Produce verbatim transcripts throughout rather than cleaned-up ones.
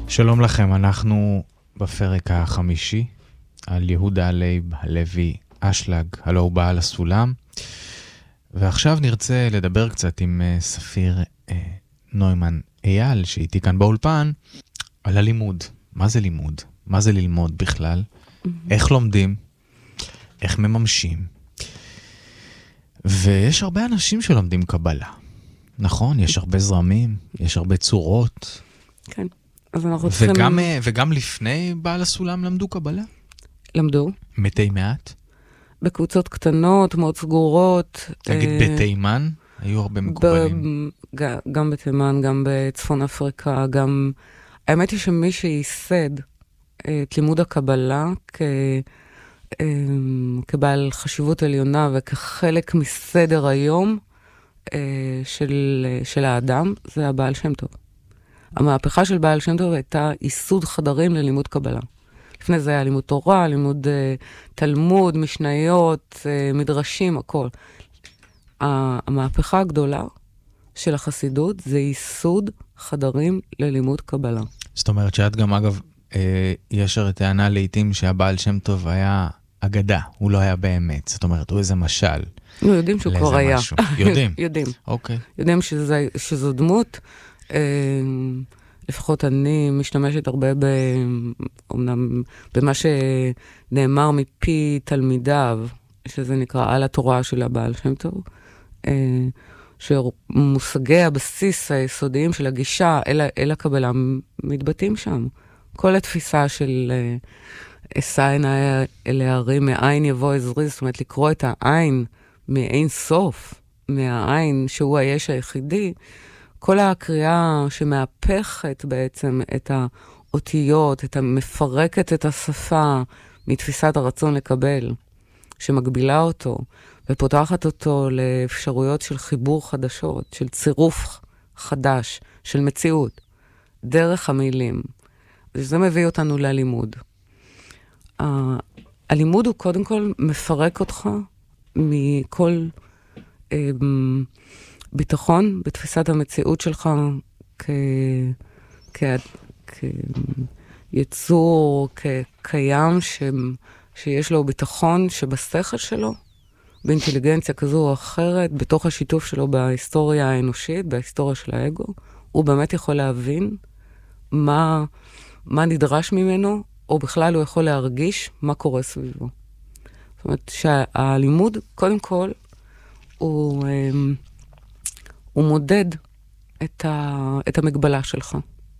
שלום לכם, אנחנו בפרק החמישי על יהודה לייב הלוי אשלג, הלא הוא בעל הסולם. ועכשיו נרצה לדבר קצת עם ספיר אה, נוימן אייל, שאיתי כאן באולפן, על הלימוד. מה זה לימוד? מה זה ללמוד בכלל? Mm-hmm. איך לומדים? איך מממשים? ויש הרבה אנשים שלומדים קבלה. נכון? יש הרבה זרמים, יש הרבה צורות. כן. אז אנחנו צריכים... וגם, וגם לפני בעל הסולם למדו קבלה? למדו. מתי מעט? בקבוצות קטנות, מאוד סגורות. תגיד, בתימן? היו הרבה מקובלים. ב- גם בתימן, גם בצפון אפריקה, גם... האמת היא שמי שייסד את לימוד הקבלה כ... כבעל חשיבות עליונה וכחלק מסדר היום של, של האדם, זה הבעל שם טוב. המהפכה של בעל שם טוב הייתה ייסוד חדרים ללימוד קבלה. לפני זה היה לימוד תורה, לימוד uh, תלמוד, משניות, uh, מדרשים, הכל. המהפכה הגדולה של החסידות זה ייסוד חדרים ללימוד קבלה. זאת אומרת שאת גם, אגב, אה, יש הרי טענה לעתים שהבעל שם טוב היה אגדה, הוא לא היה באמת. זאת אומרת, הוא איזה משל. אנחנו יודעים שהוא כבר היה. משהו. יודעים? יודעים. אוקיי. יודעים שזה, שזו דמות... לפחות אני משתמשת הרבה ב... אומנם במה שנאמר מפי תלמידיו, שזה נקרא על התורה של הבעל שם טוב, שמושגי הבסיס היסודיים של הגישה אל, אל הקבלה מתבטאים שם. כל התפיסה של אשא עיני אל ההרים, מאין יבוא עזרי, זאת אומרת לקרוא את העין מאין סוף, מהעין שהוא היש היחידי, כל הקריאה שמהפכת בעצם את האותיות, את המפרקת את השפה מתפיסת הרצון לקבל, שמגבילה אותו ופותחת אותו לאפשרויות של חיבור חדשות, של צירוף חדש, של מציאות, דרך המילים. זה מביא אותנו ללימוד. הלימוד הוא קודם כל מפרק אותך מכל... ביטחון בתפיסת המציאות שלך כ... כ... כיצור, כקיים ש... שיש לו ביטחון שבשכל שלו, באינטליגנציה כזו או אחרת, בתוך השיתוף שלו בהיסטוריה האנושית, בהיסטוריה של האגו, הוא באמת יכול להבין מה, מה נדרש ממנו, או בכלל הוא יכול להרגיש מה קורה סביבו. זאת אומרת שהלימוד, קודם כל, הוא... הוא מודד את, ה, את המגבלה שלך.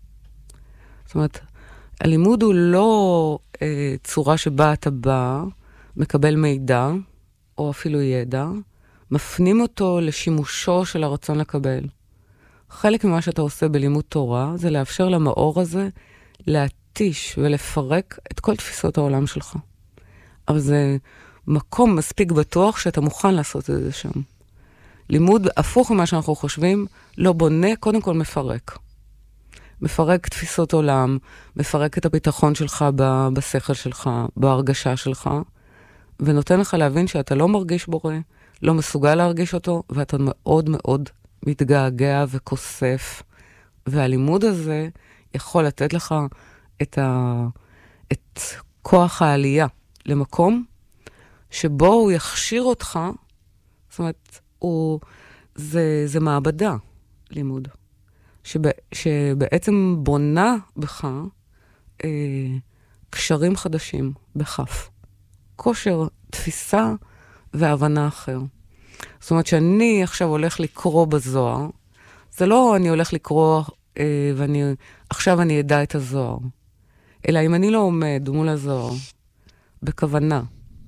זאת אומרת, הלימוד הוא לא אה, צורה שבה אתה בא, מקבל מידע, או אפילו ידע, מפנים אותו לשימושו של הרצון לקבל. חלק ממה שאתה עושה בלימוד תורה, זה לאפשר למאור הזה להתיש ולפרק את כל תפיסות העולם שלך. אבל זה מקום מספיק בטוח שאתה מוכן לעשות את זה שם. לימוד הפוך ממה שאנחנו חושבים, לא בונה, קודם כל מפרק. מפרק תפיסות עולם, מפרק את הביטחון שלך בשכל שלך, בהרגשה שלך, ונותן לך להבין שאתה לא מרגיש בורא, לא מסוגל להרגיש אותו, ואתה מאוד מאוד מתגעגע וכוסף. והלימוד הזה יכול לתת לך את, ה... את כוח העלייה למקום, שבו הוא יכשיר אותך, זאת אומרת, הוא, זה, זה מעבדה, לימוד, שבא, שבעצם בונה בך אה, קשרים חדשים בכף. כושר, תפיסה והבנה אחר. זאת אומרת שאני עכשיו הולך לקרוא בזוהר, זה לא אני הולך לקרוא אה, ואני, עכשיו אני אדע את הזוהר, אלא אם אני לא עומד מול הזוהר, בכוונה,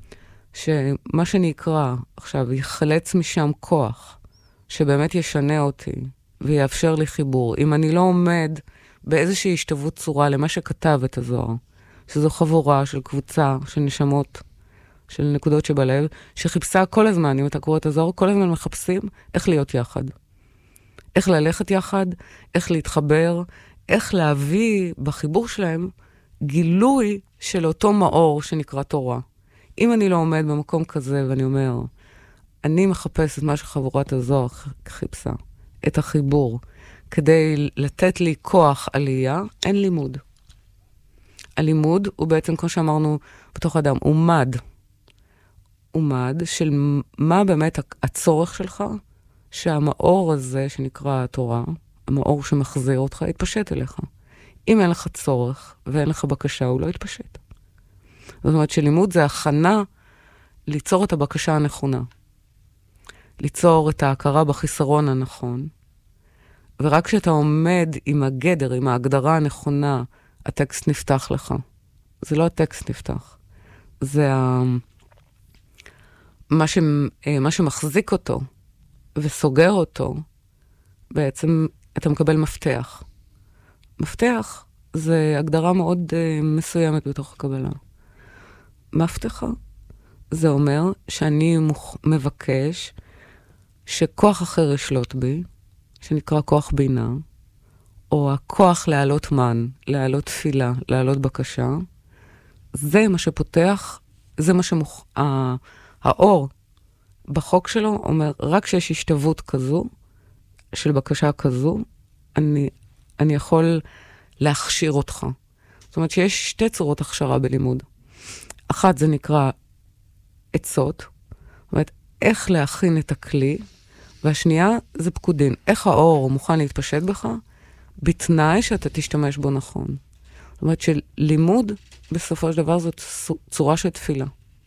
שמה שאני אקרא עכשיו יחלץ משם כוח, שבאמת ישנה אותי ויאפשר לי חיבור. אם אני לא עומד באיזושהי השתוות צורה למה שכתב את הזוהר, שזו חבורה של קבוצה, של נשמות, של נקודות שבלב, שחיפשה כל הזמן, אם אתה קורא את הזוהר, כל הזמן מחפשים איך להיות יחד. איך ללכת יחד, איך להתחבר, איך להביא בחיבור שלהם גילוי של אותו מאור שנקרא תורה. אם אני לא עומד במקום כזה ואני אומר, אני מחפש את מה שחבורת הזוהר חיפשה, את החיבור, כדי לתת לי כוח עלייה, אין לימוד. הלימוד הוא בעצם, כמו שאמרנו, בתוך האדם, הוא מד. הוא מד של מה באמת הצורך שלך, שהמאור הזה שנקרא התורה, המאור שמחזיר אותך, יתפשט אליך. אם אין לך צורך ואין לך בקשה, הוא לא יתפשט. זאת אומרת שלימוד זה הכנה ליצור את הבקשה הנכונה. ליצור את ההכרה בחיסרון הנכון. ורק כשאתה עומד עם הגדר, עם ההגדרה הנכונה, הטקסט נפתח לך. זה לא הטקסט נפתח. זה ה... מה, ש... מה שמחזיק אותו וסוגר אותו, בעצם אתה מקבל מפתח. מפתח זה הגדרה מאוד uh, מסוימת בתוך הקבלה. מפתחה זה אומר שאני מוכ... מבקש שכוח אחר ישלוט בי, שנקרא כוח בינה, או הכוח להעלות מן, להעלות תפילה, להעלות בקשה, זה מה שפותח, זה מה שמוכ... ה... האור בחוק שלו אומר, רק שיש השתוות כזו, של בקשה כזו, אני, אני יכול להכשיר אותך. זאת אומרת שיש שתי צורות הכשרה בלימוד. אחת זה נקרא עצות, זאת אומרת, איך להכין את הכלי, והשנייה זה פקודין. איך האור מוכן להתפשט בך, בתנאי שאתה תשתמש בו נכון. זאת אומרת שלימוד, בסופו של דבר, זאת צורה של תפילה.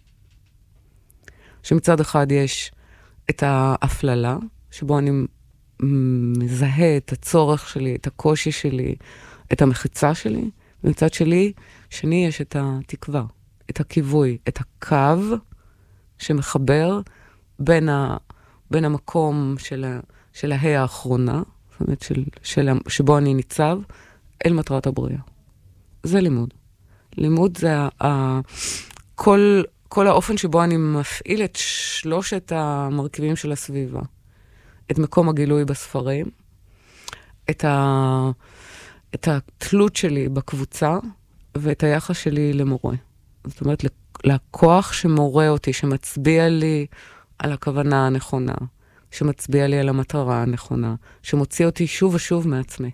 שמצד אחד יש את ההפללה, שבו אני מזהה את הצורך שלי, את הקושי שלי, את המחיצה שלי, ומצד שלי, שני יש את התקווה, את הכיווי, את הקו שמחבר בין, ה, בין המקום של, ה, של ההיא האחרונה, זאת אומרת, של, של, שבו אני ניצב, אל מטרת הבריאה. זה לימוד. לימוד זה ה, ה, כל... כל האופן שבו אני מפעיל את שלושת המרכיבים של הסביבה. את מקום הגילוי בספרים, את, ה... את התלות שלי בקבוצה, ואת היחס שלי למורה. זאת אומרת, לכוח שמורה אותי, שמצביע לי על הכוונה הנכונה, שמצביע לי על המטרה הנכונה, שמוציא אותי שוב ושוב מעצמי.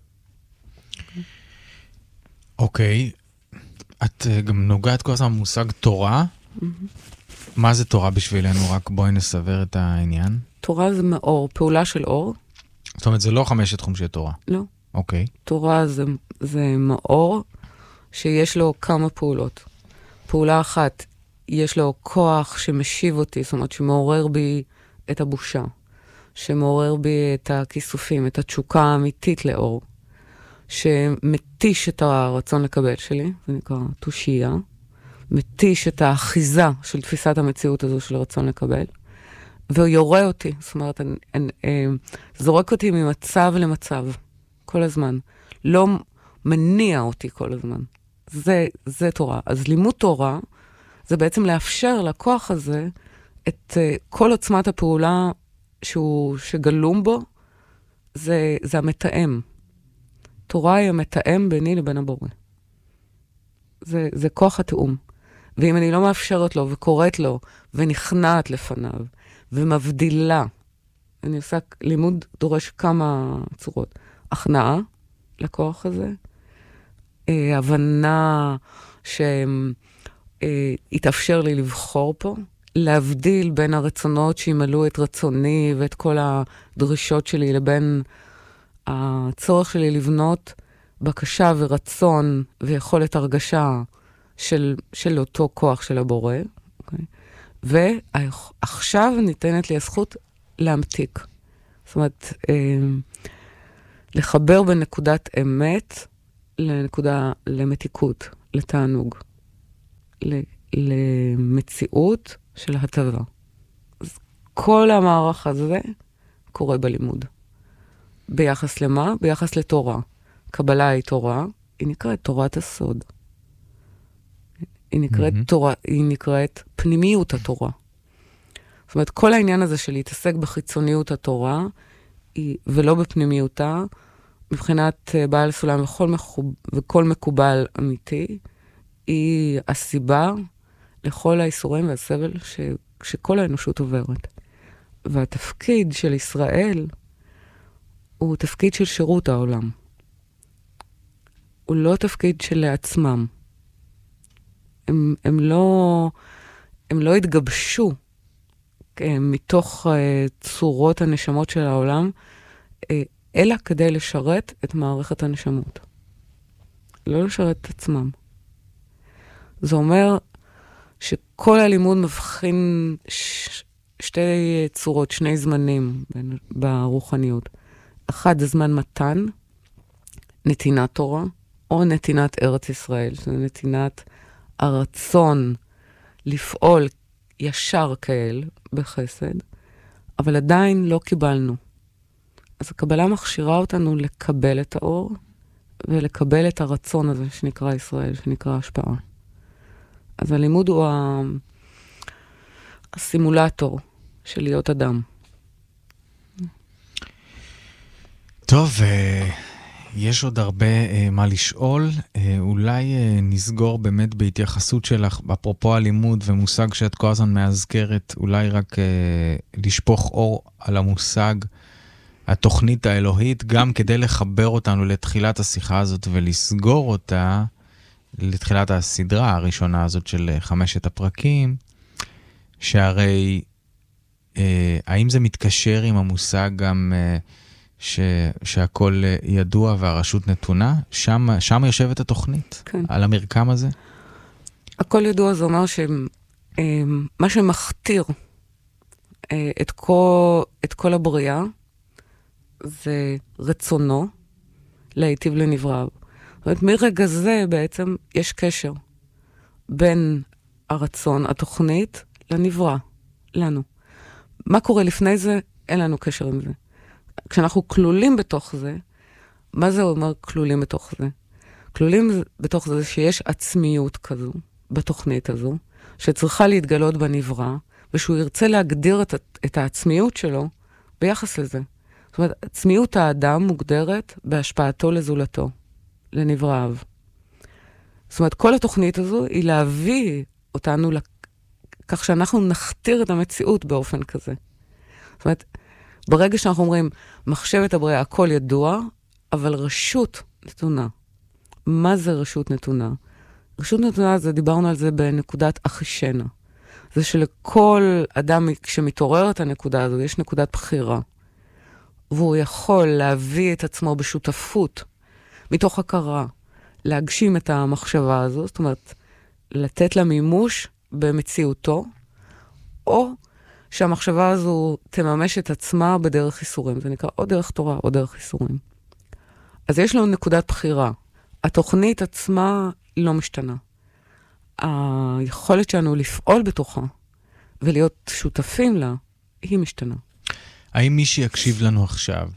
אוקיי. את גם נוגעת כל הזמן במושג תורה. מה זה תורה בשבילנו? רק בואי נסבר את העניין. תורה זה מאור, פעולה של אור. זאת אומרת, זה לא חמשת חומשי תורה. לא. אוקיי. תורה זה, זה מאור שיש לו כמה פעולות. פעולה אחת, יש לו כוח שמשיב אותי, זאת אומרת, שמעורר בי את הבושה, שמעורר בי את הכיסופים, את התשוקה האמיתית לאור, שמתיש את הרצון לקבל שלי, זה נקרא תושייה, מתיש את האחיזה של תפיסת המציאות הזו של רצון לקבל, והוא יורה אותי, זאת אומרת, אני, אני, אני, זורק אותי ממצב למצב, כל הזמן. לא מניע אותי כל הזמן. זה, זה תורה. אז לימוד תורה, זה בעצם לאפשר לכוח הזה, את uh, כל עוצמת הפעולה שהוא, שגלום בו, זה, זה המתאם. תורה היא המתאם ביני לבין הבורא. זה, זה כוח התאום. ואם אני לא מאפשרת לו וקוראת לו ונכנעת לפניו ומבדילה, אני עושה, לימוד דורש כמה צורות. הכנעה לכוח הזה, אה, הבנה שהתאפשר לי לבחור פה, להבדיל בין הרצונות שימלאו את רצוני ואת כל הדרישות שלי לבין הצורך שלי לבנות בקשה ורצון ויכולת הרגשה של, של אותו כוח של הבורא. אוקיי? ועכשיו ניתנת לי הזכות להמתיק. זאת אומרת, אה, לחבר בנקודת אמת לנקודה, למתיקות, לתענוג, למציאות של הטבה. אז כל המערך הזה קורה בלימוד. ביחס למה? ביחס לתורה. קבלה היא תורה, היא נקראת תורת הסוד. היא נקראת, mm-hmm. תורה, היא נקראת פנימיות התורה. זאת אומרת, כל העניין הזה של להתעסק בחיצוניות התורה, היא, ולא בפנימיותה, מבחינת בעל סולם וכל, מחוב, וכל מקובל אמיתי, היא הסיבה לכל האיסורים והסבל ש, שכל האנושות עוברת. והתפקיד של ישראל הוא תפקיד של שירות העולם. הוא לא תפקיד של לעצמם. הם, הם לא, הם לא התגבשו מתוך uh, צורות הנשמות של העולם, uh, אלא כדי לשרת את מערכת הנשמות. לא לשרת את עצמם. זה אומר שכל הלימוד מבחין ש... שתי צורות, שני זמנים ברוחניות. אחד זה זמן מתן, נתינת תורה, או נתינת ארץ ישראל, שזה נתינת הרצון לפעול ישר כאל בחסד, אבל עדיין לא קיבלנו. אז הקבלה מכשירה אותנו לקבל את האור, ולקבל את הרצון הזה שנקרא ישראל, שנקרא השפעה. אז הלימוד הוא ה... הסימולטור של להיות אדם. טוב, יש עוד הרבה מה לשאול. אולי נסגור באמת בהתייחסות שלך, אפרופו הלימוד ומושג שאת כל הזמן מאזכרת, אולי רק לשפוך אור על המושג התוכנית האלוהית, גם כדי לחבר אותנו לתחילת השיחה הזאת ולסגור אותה לתחילת הסדרה הראשונה הזאת של חמשת הפרקים, שהרי אה, האם זה מתקשר עם המושג גם אה, ש, שהכל ידוע והרשות נתונה? שם, שם יושבת התוכנית, כן. על המרקם הזה? הכל ידוע זה אומר שמה שמכתיר אה, את, כל, את כל הבריאה, זה רצונו להיטיב לנבראיו. זאת אומרת, מרגע זה בעצם יש קשר בין הרצון, התוכנית, לנברא, לנו. מה קורה לפני זה? אין לנו קשר עם זה. כשאנחנו כלולים בתוך זה, מה זה אומר כלולים בתוך זה? כלולים בתוך זה שיש עצמיות כזו, בתוכנית הזו, שצריכה להתגלות בנברא, ושהוא ירצה להגדיר את, את העצמיות שלו ביחס לזה. זאת אומרת, עצמיות האדם מוגדרת בהשפעתו לזולתו, לנבראיו. זאת אומרת, כל התוכנית הזו היא להביא אותנו לכ... כך שאנחנו נכתיר את המציאות באופן כזה. זאת אומרת, ברגע שאנחנו אומרים, מחשבת הבריאה, הכל ידוע, אבל רשות נתונה. מה זה רשות נתונה? רשות נתונה, זה, דיברנו על זה בנקודת אחישנה. זה שלכל אדם שמתעורר את הנקודה הזו, יש נקודת בחירה. והוא יכול להביא את עצמו בשותפות, מתוך הכרה, להגשים את המחשבה הזו, זאת אומרת, לתת לה מימוש במציאותו, או שהמחשבה הזו תממש את עצמה בדרך איסורים. זה נקרא או דרך תורה או דרך איסורים. אז יש לנו נקודת בחירה. התוכנית עצמה לא משתנה. היכולת שלנו לפעול בתוכה ולהיות שותפים לה, היא משתנה. האם מי שיקשיב לנו עכשיו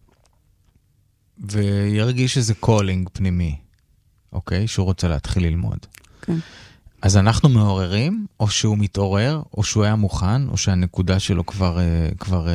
וירגיש איזה קולינג פנימי, אוקיי? שהוא רוצה להתחיל ללמוד. כן. אז אנחנו מעוררים, או שהוא מתעורר, או שהוא היה מוכן, או שהנקודה שלו כבר, כבר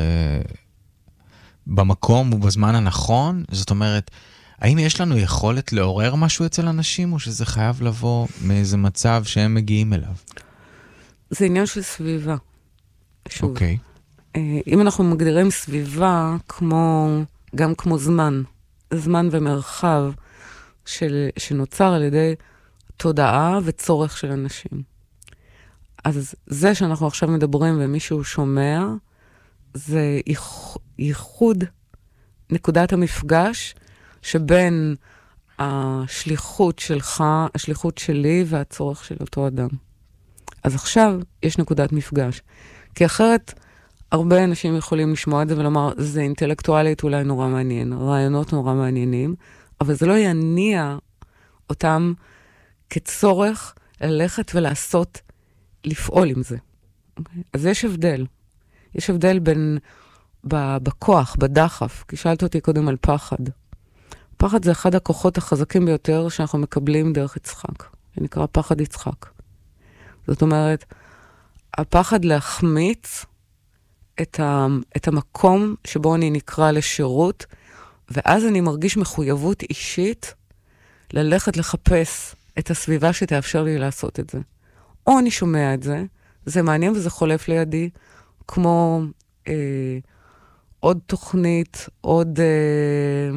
במקום ובזמן הנכון. זאת אומרת, האם יש לנו יכולת לעורר משהו אצל אנשים, או שזה חייב לבוא מאיזה מצב שהם מגיעים אליו? זה עניין של סביבה. שוב. אוקיי. אם אנחנו מגדירים סביבה כמו, גם כמו זמן, זמן ומרחב של, שנוצר על ידי תודעה וצורך של אנשים. אז זה שאנחנו עכשיו מדברים ומישהו שומע, זה ייחוד נקודת המפגש שבין השליחות שלך, השליחות שלי והצורך של אותו אדם. אז עכשיו יש נקודת מפגש. כי אחרת הרבה אנשים יכולים לשמוע את זה ולומר, זה אינטלקטואלית אולי נורא מעניין, רעיונות נורא מעניינים, אבל זה לא יניע אותם כצורך ללכת ולעשות, לפעול עם זה. Okay? אז יש הבדל. יש הבדל בין, בכוח, בדחף. כי שאלת אותי קודם על פחד. פחד זה אחד הכוחות החזקים ביותר שאנחנו מקבלים דרך יצחק. שנקרא פחד יצחק. זאת אומרת, הפחד להחמיץ את, ה, את המקום שבו אני נקרא לשירות, ואז אני מרגיש מחויבות אישית ללכת לחפש את הסביבה שתאפשר לי לעשות את זה. או אני שומע את זה, זה מעניין וזה חולף לידי, כמו אה, עוד תוכנית, עוד אה,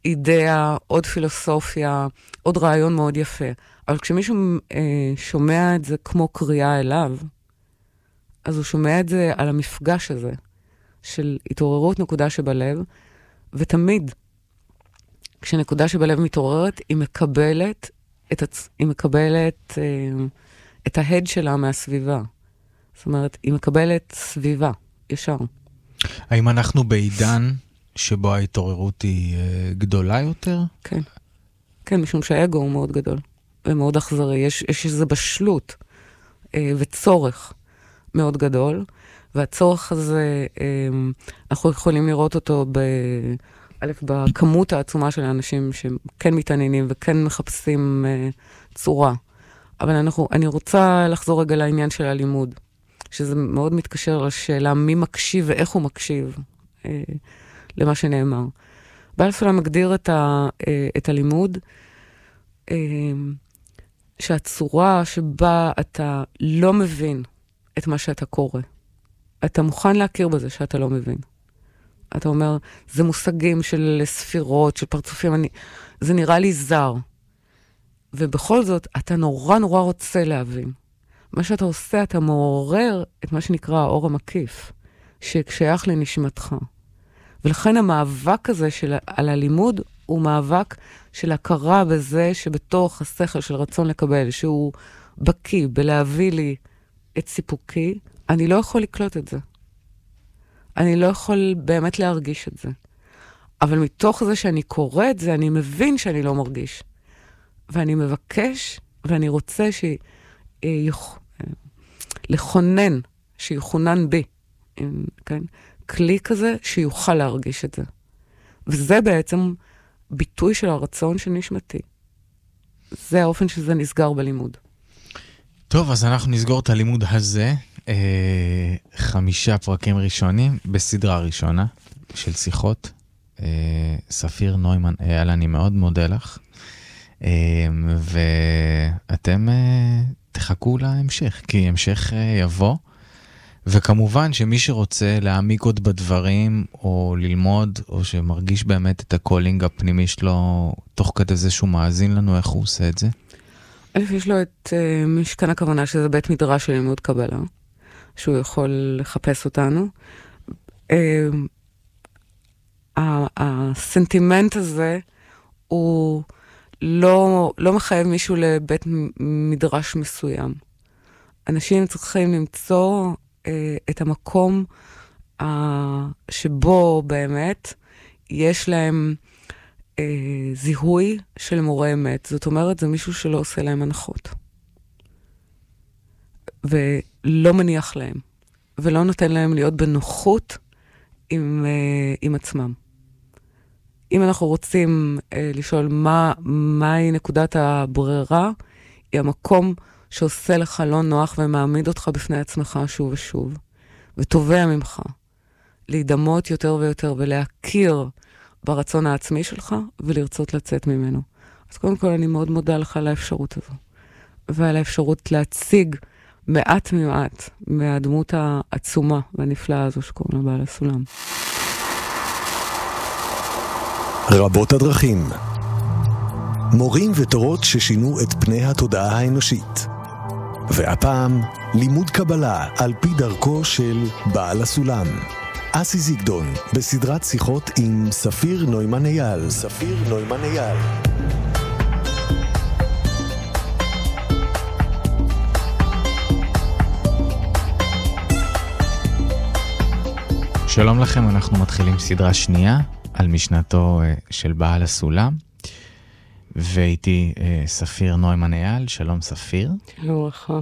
אידאה, עוד פילוסופיה, עוד רעיון מאוד יפה. אבל כשמישהו אה, שומע את זה כמו קריאה אליו, אז הוא שומע את זה על המפגש הזה, של התעוררות נקודה שבלב, ותמיד, כשנקודה שבלב מתעוררת, היא מקבלת את, הצ... היא מקבלת, אה, את ההד שלה מהסביבה. זאת אומרת, היא מקבלת סביבה, ישר. האם אנחנו בעידן שבו ההתעוררות היא uh, גדולה יותר? כן. כן, משום שהאגו הוא מאוד גדול ומאוד אכזרי. יש, יש איזו בשלות אה, וצורך מאוד גדול, והצורך הזה, אה, אנחנו יכולים לראות אותו ב... א', בכמות העצומה של האנשים שכן מתעניינים וכן מחפשים אה, צורה. אבל אנחנו, אני רוצה לחזור רגע לעניין של הלימוד, שזה מאוד מתקשר לשאלה מי מקשיב ואיך הוא מקשיב אה, למה שנאמר. בעל הסולם מגדיר את, ה, אה, את הלימוד, אה, שהצורה שבה אתה לא מבין את מה שאתה קורא, אתה מוכן להכיר בזה שאתה לא מבין. אתה אומר, זה מושגים של ספירות, של פרצופים, אני, זה נראה לי זר. ובכל זאת, אתה נורא נורא רוצה להבין. מה שאתה עושה, אתה מעורר את מה שנקרא האור המקיף, ששייך לנשמתך. ולכן המאבק הזה של, על הלימוד, הוא מאבק של הכרה בזה שבתוך השכל של רצון לקבל, שהוא בקי בלהביא לי את סיפוקי, אני לא יכול לקלוט את זה. אני לא יכול באמת להרגיש את זה. אבל מתוך זה שאני קורא את זה, אני מבין שאני לא מרגיש. ואני מבקש, ואני רוצה לכונן, שיכונן בי, כן? כלי כזה שיוכל להרגיש את זה. וזה בעצם ביטוי של הרצון של נשמתי. זה האופן שזה נסגר בלימוד. טוב, אז אנחנו נסגור את הלימוד הזה. אה, חמישה פרקים ראשונים בסדרה ראשונה של שיחות. אה, ספיר נוימן, אייל, אני מאוד מודה לך. אה, ואתם אה, תחכו להמשך, כי המשך אה, יבוא. וכמובן שמי שרוצה להעמיק עוד בדברים, או ללמוד, או שמרגיש באמת את הקולינג הפנימי שלו, תוך כדי זה שהוא מאזין לנו, איך הוא עושה את זה? אלף, יש לו את uh, משכן הכוונה, שזה בית מדרש של לימוד קבלה, שהוא יכול לחפש אותנו. Uh, הסנטימנט הזה, הוא לא, לא מחייב מישהו לבית מדרש מסוים. אנשים צריכים למצוא את המקום uh, שבו באמת יש להם uh, זיהוי של מורה אמת. זאת אומרת, זה מישהו שלא עושה להם הנחות. ולא מניח להם. ולא נותן להם להיות בנוחות עם, uh, עם עצמם. אם אנחנו רוצים uh, לשאול מה, מהי נקודת הברירה, היא המקום שעושה לך לא נוח ומעמיד אותך בפני עצמך שוב ושוב, ותובע ממך להידמות יותר ויותר ולהכיר ברצון העצמי שלך ולרצות לצאת ממנו. אז קודם כל אני מאוד מודה לך על האפשרות הזו, ועל האפשרות להציג מעט ממעט מהדמות העצומה והנפלאה הזו שקוראים לה בעל הסולם. רבות הדרכים, מורים ותורות ששינו את פני התודעה האנושית. והפעם, לימוד קבלה על פי דרכו של בעל הסולם. אסי זיגדון, בסדרת שיחות עם ספיר נוימן אייל. ספיר נוימן אייל. שלום לכם, אנחנו מתחילים סדרה שנייה על משנתו של בעל הסולם. ואיתי ספיר נוימן אייל. שלום ספיר. שלום לך.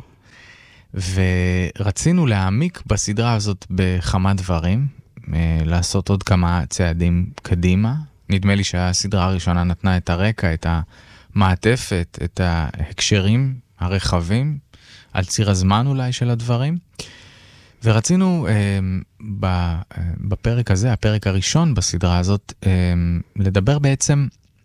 ורצינו להעמיק בסדרה הזאת בכמה דברים, לעשות עוד כמה צעדים קדימה. נדמה לי שהסדרה הראשונה נתנה את הרקע, את המעטפת, את ההקשרים הרחבים, על ציר הזמן אולי של הדברים. ורצינו בפרק הזה, הפרק הראשון בסדרה הזאת, לדבר בעצם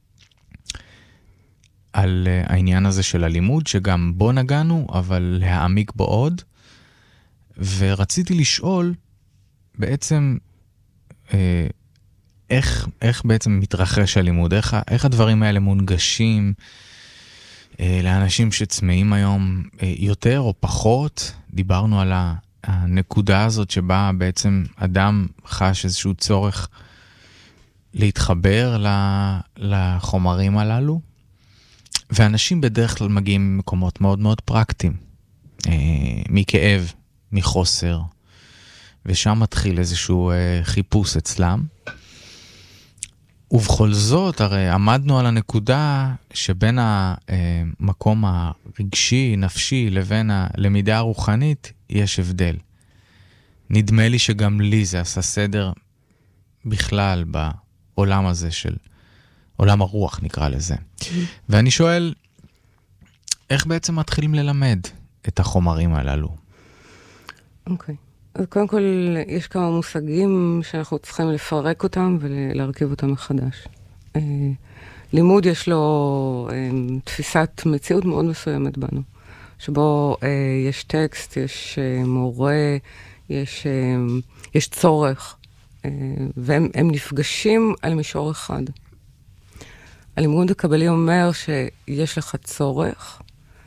על העניין הזה של הלימוד, שגם בו נגענו, אבל להעמיק בו עוד. ורציתי לשאול, בעצם, אה, איך, איך בעצם מתרחש הלימוד? איך, איך הדברים האלה מונגשים אה, לאנשים שצמאים היום אה, יותר או פחות? דיברנו על הנקודה הזאת שבה בעצם אדם חש איזשהו צורך להתחבר לחומרים הללו, ואנשים בדרך כלל מגיעים ממקומות מאוד מאוד פרקטיים, אה, מכאב, מחוסר, ושם מתחיל איזשהו אה, חיפוש אצלם. ובכל זאת, הרי עמדנו על הנקודה שבין המקום הרגשי, נפשי, לבין הלמידה הרוחנית, יש הבדל. נדמה לי שגם לי זה עשה סדר בכלל בעולם הזה של עולם הרוח, נקרא לזה. ואני שואל, איך בעצם מתחילים ללמד את החומרים הללו? אוקיי. אז קודם כל, יש כמה מושגים שאנחנו צריכים לפרק אותם ולהרכיב אותם מחדש. לימוד יש לו תפיסת מציאות מאוד מסוימת בנו, שבו יש טקסט, יש מורה, יש, יש צורך, והם הם נפגשים על מישור אחד. הלימוד הקבלי אומר שיש לך צורך,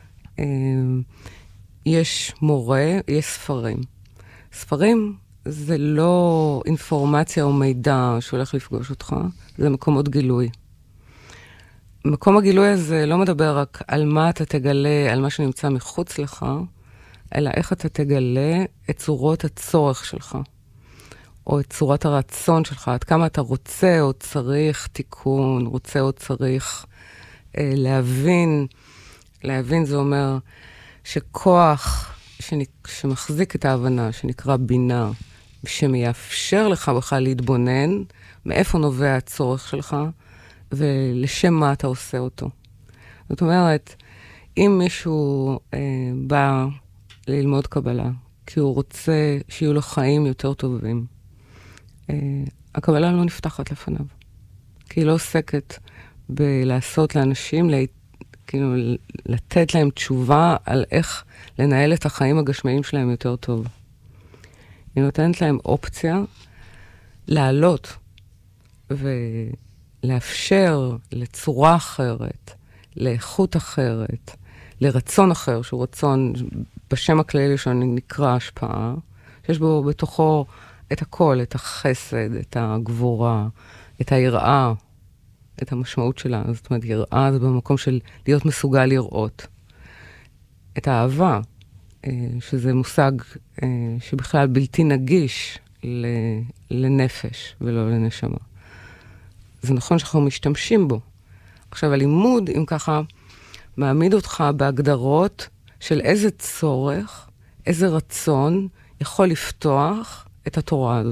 יש מורה, יש ספרים. ספרים זה לא אינפורמציה או מידע שהולך לפגוש אותך, זה מקומות גילוי. מקום הגילוי הזה לא מדבר רק על מה אתה תגלה, על מה שנמצא מחוץ לך, אלא איך אתה תגלה את צורות הצורך שלך, או את צורת הרצון שלך, עד כמה אתה רוצה או צריך תיקון, רוצה או צריך אה, להבין. להבין זה אומר שכוח שנק... שמחזיק את ההבנה, שנקרא בינה, שמאפשר לך בכלל להתבונן, מאיפה נובע הצורך שלך, ולשם מה אתה עושה אותו. זאת אומרת, אם מישהו אה, בא ללמוד קבלה, כי הוא רוצה שיהיו לו חיים יותר טובים, אה, הקבלה לא נפתחת לפניו. כי היא לא עוסקת בלעשות לאנשים, לה... כאילו, לתת להם תשובה על איך לנהל את החיים הגשמיים שלהם יותר טוב. היא נותנת להם אופציה לעלות ולאפשר לצורה אחרת, לאיכות אחרת, לרצון אחר, שהוא רצון בשם הכללי שנקרא השפעה, שיש בו בתוכו את הכל, את החסד, את הגבורה, את היראה, את המשמעות שלה. זאת אומרת, יראה זה במקום של להיות מסוגל לראות. את האהבה, שזה מושג שבכלל בלתי נגיש לנפש ולא לנשמה. זה נכון שאנחנו משתמשים בו. עכשיו, הלימוד, אם ככה, מעמיד אותך בהגדרות של איזה צורך, איזה רצון יכול לפתוח את התורה הזו.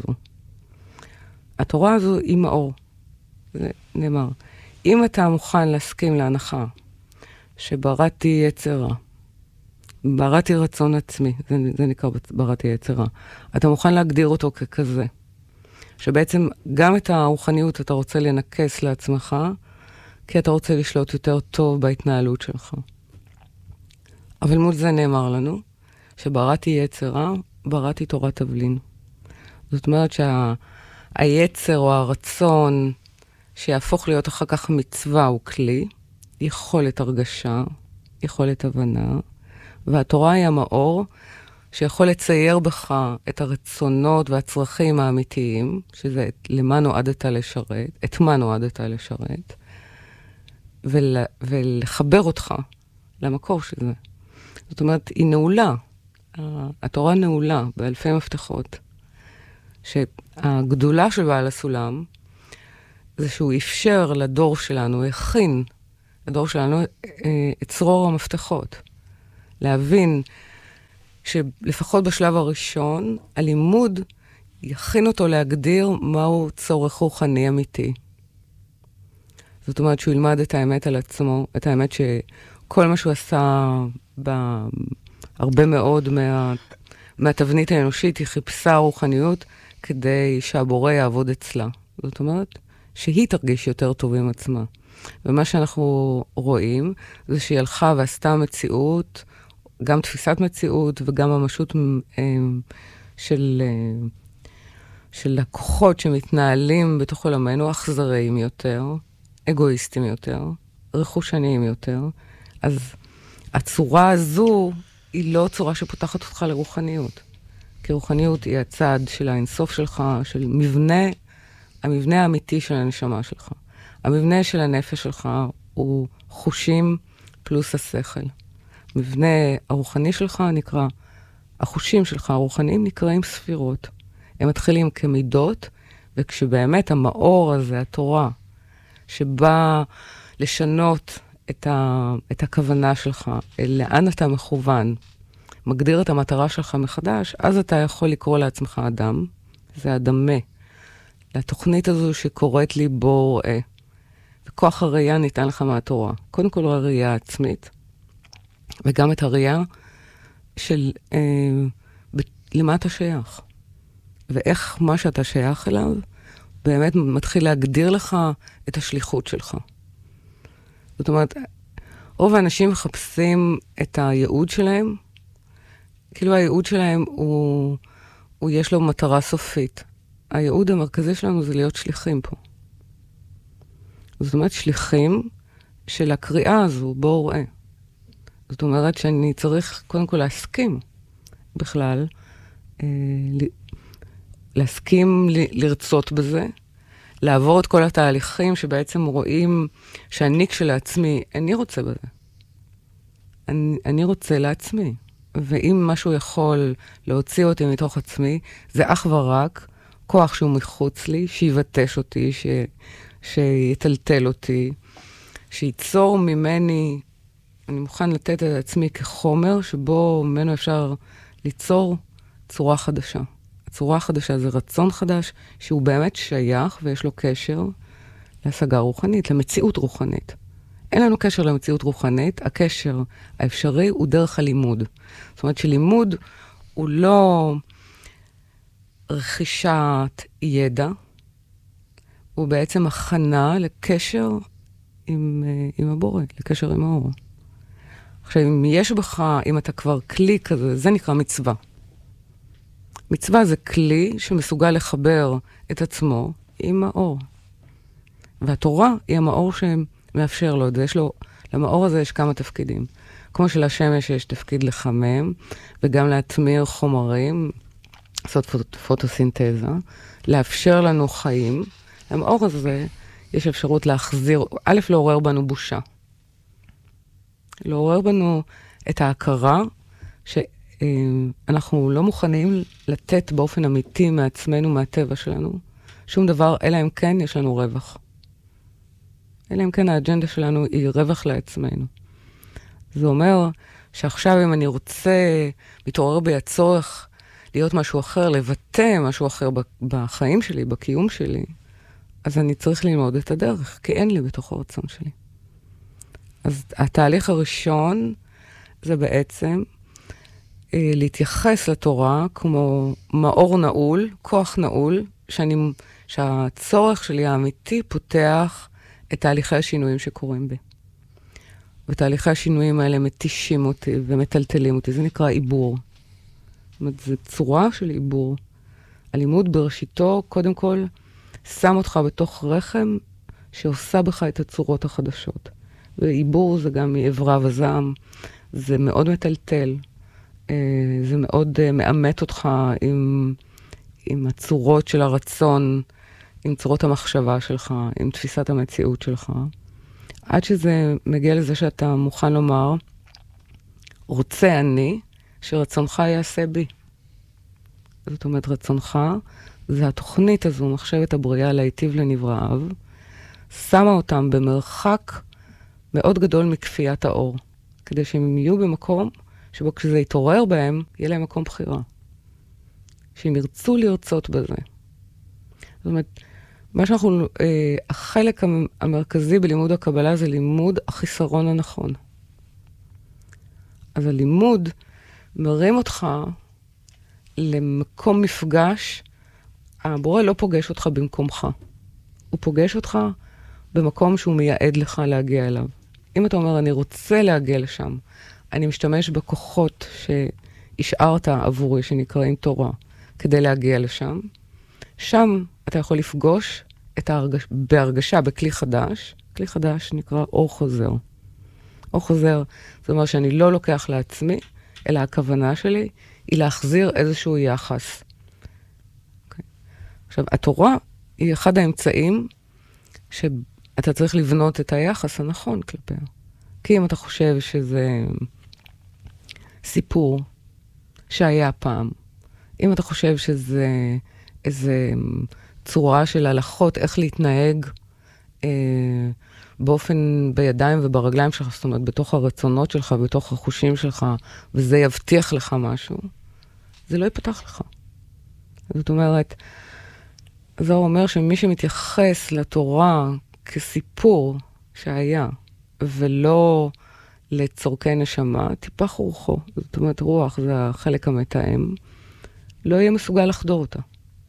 התורה הזו היא מאור. זה נאמר. אם אתה מוכן להסכים להנחה שבראתי יצרה, בראתי רצון עצמי, זה, זה נקרא בראתי יצרה, אתה מוכן להגדיר אותו ככזה, שבעצם גם את הרוחניות אתה רוצה לנקס לעצמך, כי אתה רוצה לשלוט יותר טוב בהתנהלות שלך. אבל מול זה נאמר לנו, שבראתי יצרה, בראתי תורת תבלין. זאת אומרת שהיצר או הרצון שיהפוך להיות אחר כך מצווה הוא כלי, יכולת הרגשה, יכולת הבנה, והתורה היא המאור שיכול לצייר בך את הרצונות והצרכים האמיתיים, שזה למה נועדת לשרת, את מה נועדת לשרת, ול, ולחבר אותך למקור של זה. זאת אומרת, היא נעולה. התורה נעולה באלפי מפתחות, שהגדולה של בעל הסולם, זה שהוא אפשר לדור שלנו, הכין לדור שלנו את צרור המפתחות. להבין שלפחות בשלב הראשון, הלימוד יכין אותו להגדיר מהו צורך רוחני אמיתי. זאת אומרת שהוא ילמד את האמת על עצמו, את האמת שכל מה שהוא עשה בהרבה מאוד מה, מהתבנית האנושית, היא חיפשה רוחניות כדי שהבורא יעבוד אצלה. זאת אומרת שהיא תרגיש יותר טוב עם עצמה. ומה שאנחנו רואים זה שהיא הלכה ועשתה מציאות, גם תפיסת מציאות וגם ממשות של, של הכוחות שמתנהלים בתוך עולמנו אכזריים יותר, אגואיסטיים יותר, רכושניים יותר, אז הצורה הזו היא לא צורה שפותחת אותך לרוחניות. כי רוחניות היא הצד של האינסוף שלך, של מבנה, המבנה האמיתי של הנשמה שלך. המבנה של הנפש שלך הוא חושים פלוס השכל. המבנה הרוחני שלך נקרא, החושים שלך הרוחניים נקראים ספירות. הם מתחילים כמידות, וכשבאמת המאור הזה, התורה, שבא לשנות את, ה, את הכוונה שלך, לאן אתה מכוון, מגדיר את המטרה שלך מחדש, אז אתה יכול לקרוא לעצמך אדם, זה הדמה, לתוכנית הזו שקוראת לי בוא ראה. וכוח הראייה ניתן לך מהתורה. קודם כל הראייה העצמית, וגם את הראייה של אה, ב, למה אתה שייך. ואיך מה שאתה שייך אליו, באמת מתחיל להגדיר לך את השליחות שלך. זאת אומרת, רוב האנשים מחפשים את הייעוד שלהם, כאילו הייעוד שלהם הוא, הוא יש לו מטרה סופית. הייעוד המרכזי שלנו זה להיות שליחים פה. זאת אומרת, שליחים של הקריאה הזו, בוא ראה. זאת אומרת שאני צריך קודם כל להסכים בכלל, אה, להסכים ל- לרצות בזה, לעבור את כל התהליכים שבעצם רואים שאני כשלעצמי, אני רוצה בזה. אני, אני רוצה לעצמי. ואם משהו יכול להוציא אותי מתוך עצמי, זה אך ורק כוח שהוא מחוץ לי, שיבטש אותי, ש... שיטלטל אותי, שיצור ממני, אני מוכן לתת את עצמי כחומר, שבו ממנו אפשר ליצור צורה חדשה. הצורה החדשה זה רצון חדש, שהוא באמת שייך ויש לו קשר להשגה רוחנית, למציאות רוחנית. אין לנו קשר למציאות רוחנית, הקשר האפשרי הוא דרך הלימוד. זאת אומרת שלימוד הוא לא רכישת ידע, הוא בעצם הכנה לקשר עם, עם הבורא, לקשר עם האור. עכשיו, אם יש בך, אם אתה כבר כלי כזה, זה נקרא מצווה. מצווה זה כלי שמסוגל לחבר את עצמו עם האור. והתורה היא המאור שמאפשר לו את זה. יש לו, למאור הזה יש כמה תפקידים. כמו שלשמש יש תפקיד לחמם, וגם להתמיר חומרים, לעשות פוט, פוטוסינתזה, לאפשר לנו חיים. למאור הזה יש אפשרות להחזיר, א', לעורר בנו בושה. לעורר בנו את ההכרה שאנחנו לא מוכנים לתת באופן אמיתי מעצמנו, מהטבע שלנו, שום דבר, אלא אם כן יש לנו רווח. אלא אם כן האג'נדה שלנו היא רווח לעצמנו. זה אומר שעכשיו אם אני רוצה, מתעורר בי הצורך להיות משהו אחר, לבטא משהו אחר בחיים שלי, בקיום שלי, אז אני צריך ללמוד את הדרך, כי אין לי בתוך הרצון שלי. אז התהליך הראשון זה בעצם אה, להתייחס לתורה כמו מאור נעול, כוח נעול, שאני, שהצורך שלי האמיתי פותח את תהליכי השינויים שקורים בי. ותהליכי השינויים האלה מתישים אותי ומטלטלים אותי, זה נקרא עיבור. זאת אומרת, זו צורה של עיבור. הלימוד בראשיתו, קודם כל, שם אותך בתוך רחם שעושה בך את הצורות החדשות. ועיבור זה גם מעברה וזעם, זה מאוד מטלטל, זה מאוד מאמת אותך עם, עם הצורות של הרצון, עם צורות המחשבה שלך, עם תפיסת המציאות שלך, עד שזה מגיע לזה שאתה מוכן לומר, רוצה אני שרצונך יעשה בי. זאת אומרת, רצונך זה התוכנית הזו, מחשבת הבריאה להיטיב לנבראיו, שמה אותם במרחק מאוד גדול מכפיית האור, כדי שהם יהיו במקום שבו כשזה יתעורר בהם, יהיה להם מקום בחירה. שהם ירצו לרצות בזה. זאת אומרת, מה שאנחנו, אה, החלק המרכזי בלימוד הקבלה זה לימוד החיסרון הנכון. אז הלימוד מרים אותך למקום מפגש, הבורא לא פוגש אותך במקומך. הוא פוגש אותך במקום שהוא מייעד לך להגיע אליו. אם אתה אומר, אני רוצה להגיע לשם, אני משתמש בכוחות שהשארת עבורי, שנקראים תורה, כדי להגיע לשם, שם אתה יכול לפגוש את ההרגש... בהרגשה בכלי חדש, כלי חדש נקרא אור חוזר. אור חוזר, זאת אומרת שאני לא לוקח לעצמי, אלא הכוונה שלי היא להחזיר איזשהו יחס. Okay. עכשיו, התורה היא אחד האמצעים שאתה צריך לבנות את היחס הנכון כלפיה. כי אם אתה חושב שזה סיפור שהיה פעם, אם אתה חושב שזה איזה צורה של הלכות, איך להתנהג אה, באופן בידיים וברגליים שלך, זאת אומרת, בתוך הרצונות שלך, בתוך החושים שלך, וזה יבטיח לך משהו, זה לא ייפתח לך. זאת אומרת, זה אומר שמי שמתייחס לתורה כסיפור שהיה, ולא לצורכי נשמה, טיפח רוחו. זאת אומרת, רוח זה החלק המתאם, לא יהיה מסוגל לחדור אותה.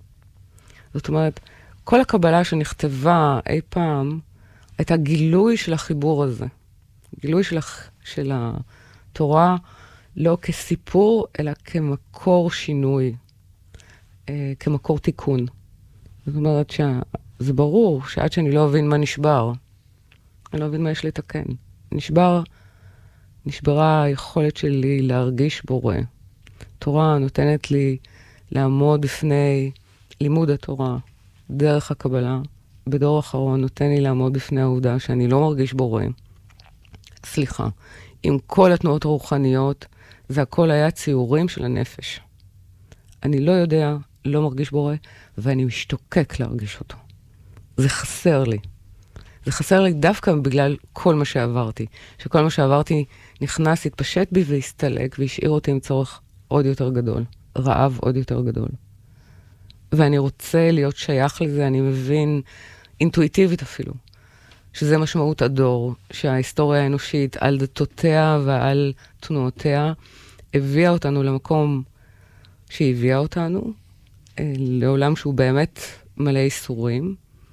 זאת אומרת, כל הקבלה שנכתבה אי פעם, הייתה גילוי של החיבור הזה. גילוי של, הח... של התורה, לא כסיפור, אלא כמקור שינוי, אה, כמקור תיקון. זאת אומרת, שה... זה ברור שעד שאני לא אבין מה נשבר, אני לא אבין מה יש לתקן. נשבר, נשברה היכולת שלי להרגיש בורא. תורה נותנת לי לעמוד בפני לימוד התורה, דרך הקבלה, בדור האחרון נותן לי לעמוד בפני העובדה שאני לא מרגיש בורא. סליחה, עם כל התנועות הרוחניות, זה הכל היה ציורים של הנפש. אני לא יודע, לא מרגיש בורא, ואני משתוקק להרגיש אותו. זה חסר לי. זה חסר לי דווקא בגלל כל מה שעברתי. שכל מה שעברתי נכנס, התפשט בי והסתלק, והשאיר אותי עם צורך עוד יותר גדול. רעב עוד יותר גדול. ואני רוצה להיות שייך לזה, אני מבין, אינטואיטיבית אפילו, שזה משמעות הדור, שההיסטוריה האנושית על דתותיה ועל תנועותיה, הביאה אותנו למקום שהיא הביאה אותנו, לעולם שהוא באמת מלא איסורים,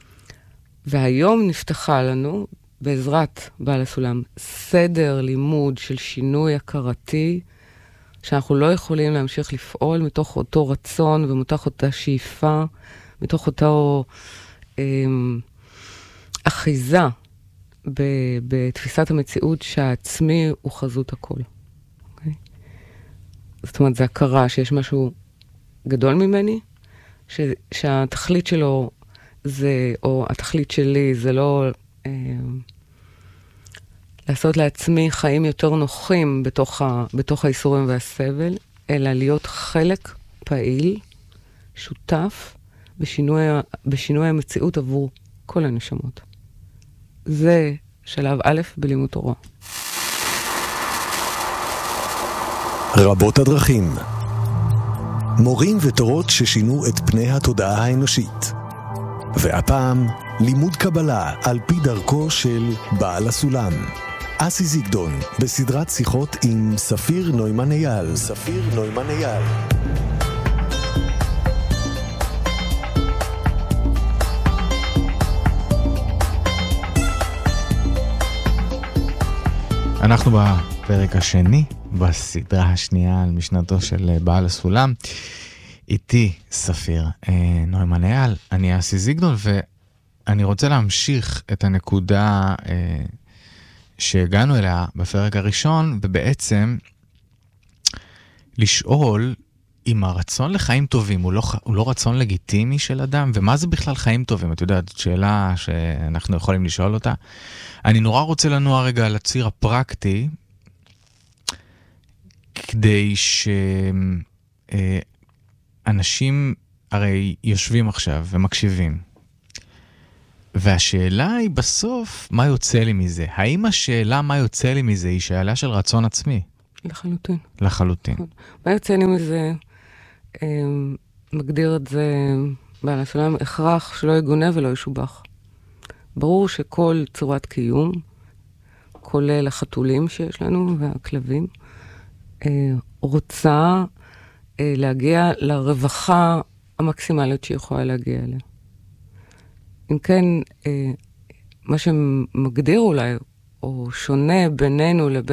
והיום נפתחה לנו, בעזרת בעל הסולם, סדר לימוד של שינוי הכרתי, שאנחנו לא יכולים להמשיך לפעול מתוך אותו רצון ומתוך אותה שאיפה, מתוך אותו אה, אחיזה ב, בתפיסת המציאות שהעצמי הוא חזות הכל. Okay? זאת אומרת, זה הכרה שיש משהו גדול ממני, ש, שהתכלית שלו זה, או התכלית שלי זה לא אה, לעשות לעצמי חיים יותר נוחים בתוך, ה, בתוך האיסורים והסבל, אלא להיות חלק פעיל, שותף, בשינוי, בשינוי המציאות עבור כל הנשמות. זה שלב א' בלימוד תורה. רבות הדרכים. מורים ותורות ששינו את פני התודעה האנושית. והפעם, לימוד קבלה על פי דרכו של בעל הסולם. אסי זיגדון, בסדרת שיחות עם ספיר נוימן אייל. ספיר נוימן אייל. אנחנו בפרק השני, בסדרה השנייה על משנתו של בעל הסולם. איתי ספיר נוימן אייל, אני אסי זיגדון, ואני רוצה להמשיך את הנקודה שהגענו אליה בפרק הראשון, ובעצם לשאול אם הרצון לחיים טובים הוא לא, הוא לא רצון לגיטימי של אדם, ומה זה בכלל חיים טובים? את יודעת, זאת שאלה שאנחנו יכולים לשאול אותה. אני נורא רוצה לנוע רגע על הציר הפרקטי, כדי שאנשים הרי יושבים עכשיו ומקשיבים. והשאלה היא בסוף, מה יוצא לי מזה? האם השאלה מה יוצא לי מזה היא שאלה של רצון עצמי? לחלוטין. לחלוטין. מה יוצא לי מזה? מגדיר את זה בעל הסולם, הכרח שלא יגונה ולא ישובח. ברור שכל צורת קיום, כולל החתולים שיש לנו והכלבים, רוצה להגיע לרווחה המקסימלית שיכולה להגיע אליה. אם כן, מה שמגדיר אולי, או שונה בינינו לבין